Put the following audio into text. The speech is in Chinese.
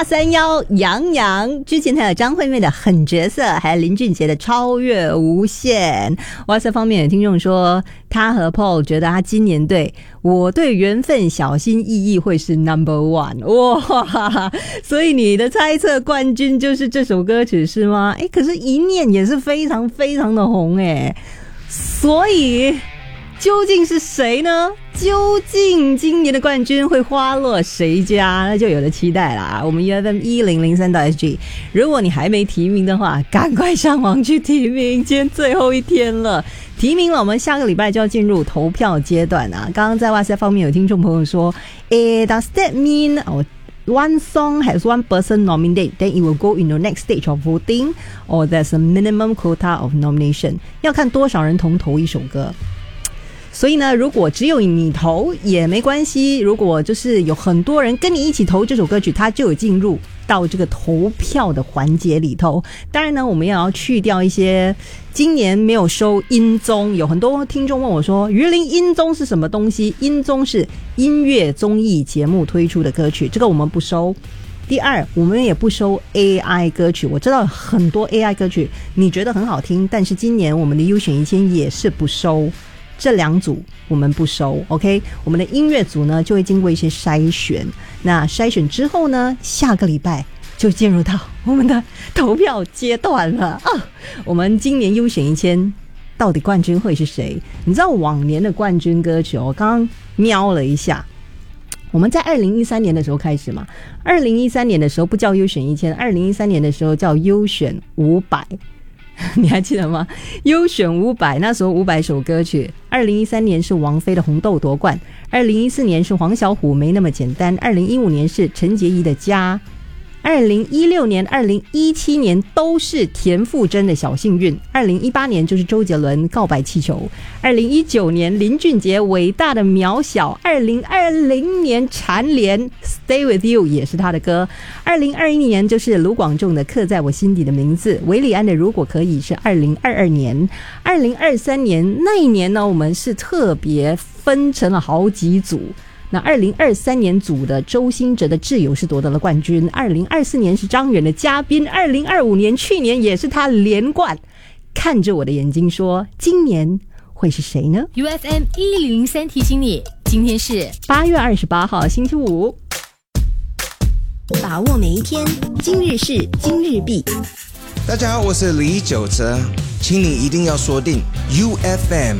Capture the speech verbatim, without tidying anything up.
八三一杨洋，之前还有张惠妹的狠角色，还有林俊杰的超越无限。哇塞，方面有听众说他和 Paul 觉得他今年对我对缘分小心翼翼会是 number one。 哇，所以你的猜测冠军就是这首歌曲是吗？诶，可是一念也是非常非常的红诶，所以究竟是谁呢？究竟今年的冠军会花落谁家？那就有了期待啦。我们 U F M 一零零三 S G， 如果你还没提名的话，赶快上网去提名，今天最后一天了。提名了，我们下个礼拜就要进入投票阶段啊。刚刚在哇塞方面有听众朋友说，诶 ，Does that mean oh, one song has one person nominated, then it will go in the next stage of voting, or there's a minimum quota of nomination？ 要看多少人同投一首歌。所以呢，如果只有你投也没关系，如果就是有很多人跟你一起投这首歌曲，它就有进入到这个投票的环节里头。当然呢，我们也要去掉一些今年没有收音综。有很多听众问我说，于林，音综是什么东西？音综是音乐综艺节目推出的歌曲，这个我们不收。第二，我们也不收 A I 歌曲。我知道很多 A I 歌曲你觉得很好听，但是今年我们的优选一千也是不收。这两组我们不收 OK， 我们的音乐组呢就会经过一些筛选，那筛选之后呢，下个礼拜就进入到我们的投票阶段了啊！我们今年优选一千到底冠军会是谁？你知道往年的冠军歌曲，我刚刚瞄了一下，我们在二零一三年的时候开始嘛，二零一三年的时候不叫优选一千，二零一三年的时候叫优选五百。你还记得吗？优选五百，那时候五百首歌曲。二零一三年是王菲的《红豆》夺冠，二零一四年是黄小琥《没那么简单》，二零一五年是陈洁仪的《家》，二零一六年、二零一七年都是田馥甄的《小幸运》，二零一八年就是周杰伦《告白气球》，二零一九年林俊杰《伟大的渺小》，二零二零年蝉联《Stay with You》也是他的歌，二零二一年就是卢广仲的《刻在我心底的名字》，韦礼安的《如果可以》是二零二二年，二零二三年那一年呢，我们是特别分成了好几组。那二零二三年组的周兴哲的挚友是夺得了冠军，二零二四年是张远的嘉宾，二零二五年去年也是他连冠。看着我的眼睛说，今年会是谁呢？ U F M 一零零三提醒你，今天是八月二十八号星期五， 把握每一天，今日事今日毕。 大家好，我是李玖哲，请你一定要锁定 U F M